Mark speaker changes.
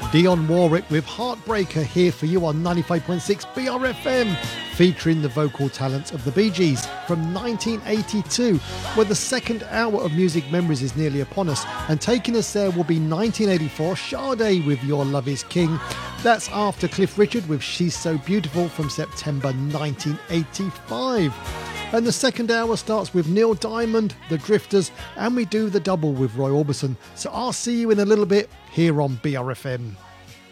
Speaker 1: Dionne Warwick with Heartbreaker here for you on 95.6 BRFM, featuring the vocal talents of the Bee Gees from 1982, where the second hour of Music Memories is nearly upon us, and taking us there will be 1984 Sade with Your Love Is King. That's after Cliff Richard with She's So Beautiful from September 1985. And the second hour starts with Neil Diamond, The Drifters, and we do the double with Roy Orbison. So I'll see you in a little bit here on BRFM.